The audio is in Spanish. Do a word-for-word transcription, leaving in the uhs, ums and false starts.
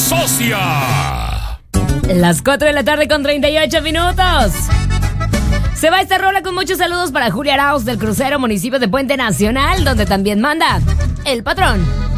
socia. Las cuatro de la tarde con treinta y ocho minutos. Se va esta rola con muchos saludos para Julia Arauz del Crucero, municipio de Puente Nacional, donde también manda el patrón.